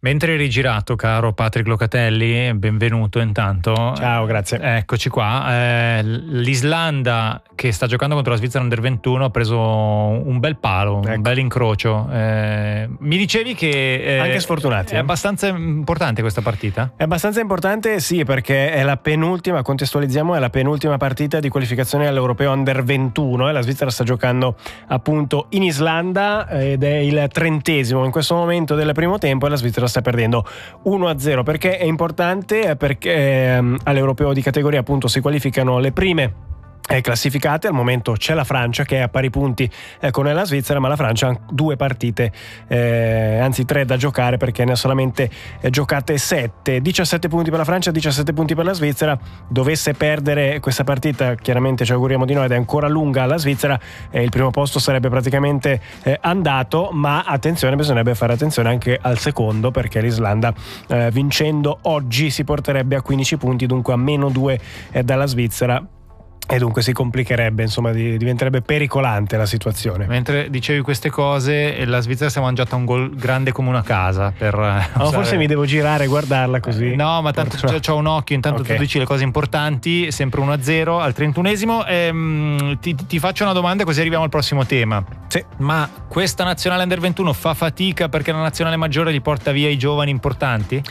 Mentre eri girato, caro Patrick Locatelli, benvenuto intanto. Ciao, grazie. Eccoci qua. L'Islanda, che sta giocando contro la Svizzera Under 21, ha preso un bel palo, ecco, un bel incrocio. Mi dicevi che anche sfortunati. È abbastanza importante questa partita? È abbastanza importante, sì, perché è la penultima, contestualizziamo, è la penultima partita di qualificazione all'Europeo Under 21 e la Svizzera sta giocando appunto in Islanda ed è il 30° in questo momento del primo tempo e la Svizzera sta perdendo 1-0. Perché è importante? Perché all'Europeo di categoria appunto si qualificano le prime classificate. Al momento c'è la Francia che è a pari punti con la Svizzera, ma la Francia ha 2 partite, anzi 3 da giocare, perché ne ha solamente giocate 7. 17 punti per la Francia, 17 punti per la Svizzera. Dovesse perdere questa partita, chiaramente ci auguriamo di no ed è ancora lunga alla Svizzera, il primo posto sarebbe praticamente andato, ma attenzione, bisognerebbe fare attenzione anche al secondo, perché l'Islanda vincendo oggi si porterebbe a 15 punti, dunque a -2 dalla Svizzera. E dunque si complicherebbe, insomma, diventerebbe pericolante la situazione. Mentre dicevi queste cose, la Svizzera si è mangiata un gol grande come una casa. Forse mi devo girare e guardarla così. No, ma tanto c'ho un occhio. Intanto okay. Tu dici le cose importanti. Sempre 1-0 al 31esimo. Ti faccio una domanda, così arriviamo al prossimo tema. Sì. Ma questa nazionale Under 21 fa fatica perché la nazionale maggiore gli porta via i giovani importanti?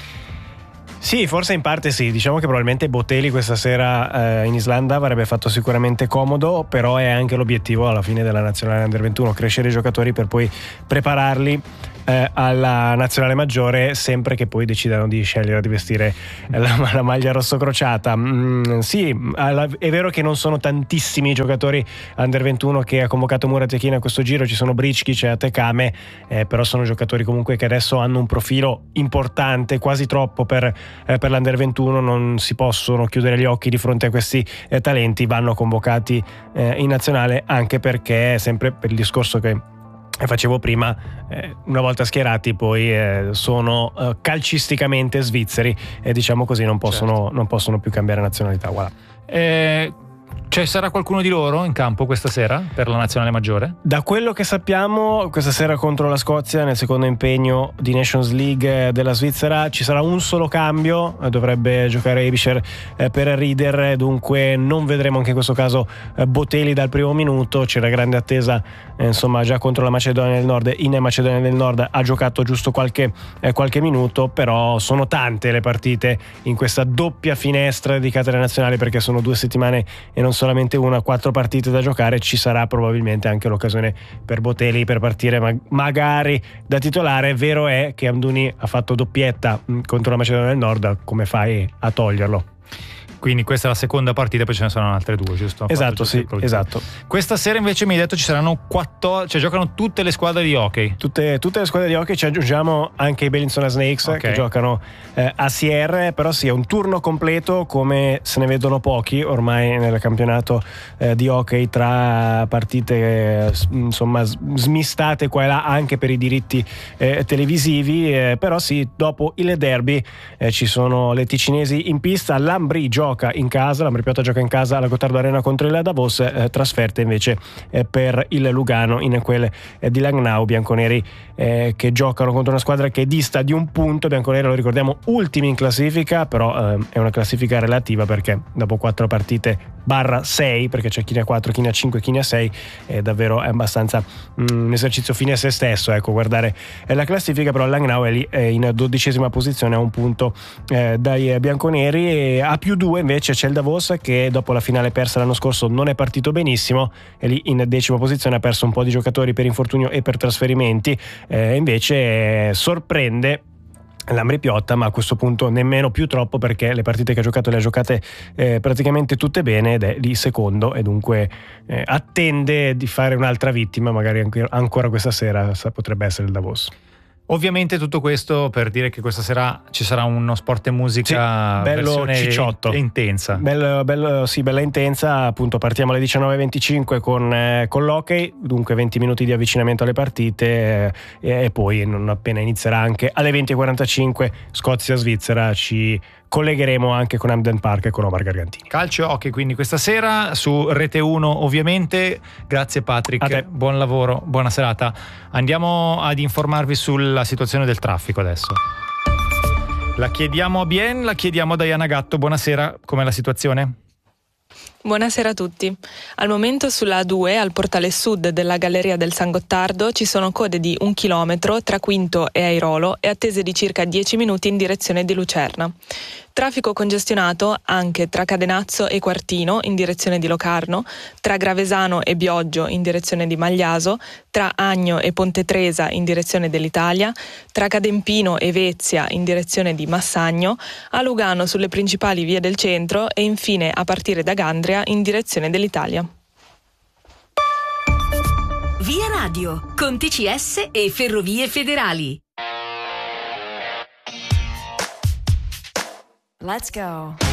Sì, forse in parte sì. Diciamo che probabilmente Botelli questa sera in Islanda avrebbe fatto sicuramente comodo, però è anche l'obiettivo alla fine della nazionale Under 21, crescere i giocatori per poi prepararli alla nazionale maggiore, sempre che poi decidano di scegliere di vestire la maglia rosso-crociata. Sì, è vero che non sono tantissimi i giocatori Under 21 che ha convocato Murat Yakin a questo giro, ci sono Bricchi, c'è Atekame, però sono giocatori comunque che adesso hanno un profilo importante, quasi troppo per l'Under 21, non si possono chiudere gli occhi di fronte a questi talenti, vanno convocati in nazionale, anche perché, sempre per il discorso che facevo prima, una volta schierati poi sono calcisticamente svizzeri e diciamo così non possono più cambiare nazionalità. Voilà. Cioè, sarà qualcuno di loro in campo questa sera per la nazionale maggiore? Da quello che sappiamo, questa sera contro la Scozia, nel secondo impegno di Nations League della Svizzera, ci sarà un solo cambio, dovrebbe giocare Ebischer per Rieder, dunque non vedremo anche in questo caso Botelli dal primo minuto. C'era grande attesa, insomma, già contro la Macedonia del Nord. In Macedonia del Nord ha giocato giusto qualche minuto, però sono tante le partite in questa doppia finestra dedicata alle nazionali, perché sono 2 settimane e non solamente una, 4 partite da giocare. Ci sarà probabilmente anche l'occasione per Botelli per partire magari da titolare. Vero è che Amdouni ha fatto doppietta contro la Macedonia del Nord, come fai a toglierlo? Quindi questa è la seconda partita, poi ce ne saranno altre 2, giusto? Esatto, sì, esatto. Questa sera invece mi hai detto ci saranno 4, cioè giocano tutte le squadre di hockey. Tutte le squadre di hockey, ci aggiungiamo anche i Bellinzona Snakes, okay, che giocano a Sierre, però sì, è un turno completo come se ne vedono pochi ormai nel campionato di hockey, tra partite insomma smistate qua e là anche per i diritti televisivi, però sì, dopo il derby ci sono le ticinesi in pista. L'Ambri gioca in casa, l'Ambri Piotta gioca in casa alla Gottardo Arena contro il Davos, trasferte invece per il Lugano in quelle di Langnau. Bianconeri che giocano contro una squadra che dista di un punto. Bianconeri, lo ricordiamo, ultimi in classifica, però è una classifica relativa, perché dopo 4 partite /6, perché c'è chi ne ha 4, chi ne ha 5, chi ne ha 6, davvero è abbastanza un esercizio fine a se stesso, ecco, guardare la classifica. Però Langnau è lì in 12ª posizione, a un punto dai bianconeri, e a +2 invece c'è il Davos, che dopo la finale persa l'anno scorso non è partito benissimo, è lì in 10ª posizione, ha perso un po' di giocatori per infortunio e per trasferimenti, invece sorprende l'Ambri Piotta, ma a questo punto nemmeno più troppo, perché le partite che ha giocato le ha giocate praticamente tutte bene ed è lì secondo, e dunque attende di fare un'altra vittima, magari ancora questa sera potrebbe essere il Davos. Ovviamente tutto questo per dire che questa sera ci sarà uno Sport e Musica, sì, bello cicciotto, intensa. Bello, sì, bella intensa. Appunto, partiamo alle 19:25 con l'hockey, dunque 20 minuti di avvicinamento alle partite, e poi non appena inizierà anche alle 20:45 Scozia-Svizzera ci collegheremo anche con Hampden Park e con Omar Gargantini. Calcio e hockey quindi questa sera su Rete 1 ovviamente. Grazie Patrick, buon lavoro, buona serata. Andiamo ad informarvi sulla situazione del traffico adesso. La chiediamo a Bien, la chiediamo a Diana Gatto. Buonasera, com'è la situazione? Buonasera a tutti. Al momento sulla A2, al portale sud della Galleria del San Gottardo, ci sono code di 1 chilometro tra Quinto e Airolo e attese di circa 10 minuti in direzione di Lucerna. Traffico congestionato anche tra Cadenazzo e Quartino in direzione di Locarno, tra Gravesano e Bioggio in direzione di Magliaso, tra Agno e Ponte Tresa in direzione dell'Italia, tra Cadempino e Vezia in direzione di Massagno, a Lugano sulle principali vie del centro e infine a partire da Gandria in direzione dell'Italia. Via Radio, con TCS e Ferrovie Federali. Let's go.